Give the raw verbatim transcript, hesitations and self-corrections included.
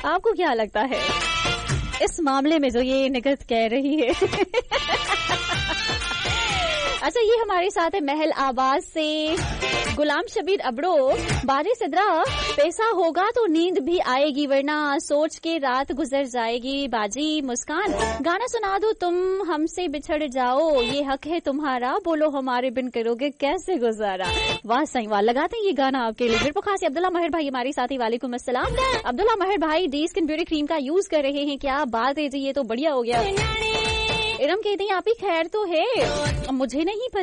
आपको क्या लगता है इस मामले में जो ये निगत कह रही है? अच्छा, ये हमारे साथ है महल आवाज से गुलाम शबीर अबड़ो। बारी सिद्रा, पैसा होगा तो नींद भी आएगी वरना सोच के रात गुजर जाएगी। बाजी मुस्कान, गाना सुना दो तुम हमसे बिछड़ जाओ, ये हक है तुम्हारा, बोलो हमारे बिन करोगे कैसे गुजारा। वाह सही वाह, लगाते हैं ये गाना आपके लिए। फिर खासी अब्दुल्ला महर भाई हमारे साथी, वालेकुम अस्सलाम। अब्दुल्ला महर भाई डी स्किन ब्यूटी क्रीम का यूज कर रहे हैं, क्या बात है जी, ये तो बढ़िया हो गया। इरम कहते हैं आप ही खैर तो है, मुझे नहीं पता